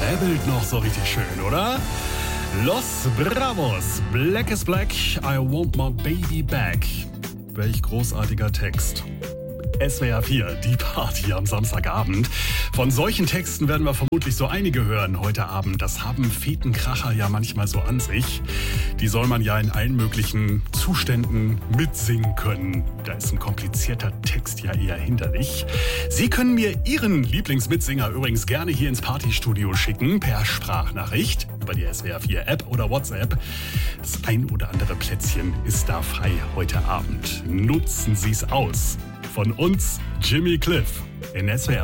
Kribbelt noch so richtig schön, oder? Los Bravos, Black is Black, I want my baby back. Welch großartiger Text. SWR 4, die Party am Samstagabend. Von solchen Texten werden wir vermutlich so einige hören heute Abend. Das haben Fetenkracher ja manchmal so an sich. Die soll man ja in allen möglichen Zuständen mitsingen können. Da ist ein komplizierter Text ja eher hinderlich. Sie können mir Ihren Lieblingsmitsinger übrigens gerne hier ins Partystudio schicken, per Sprachnachricht, über die SWR 4 App oder WhatsApp. Das ein oder andere Plätzchen ist da frei heute Abend. Nutzen Sie es aus. Von uns, Jimmy Cliff in SWR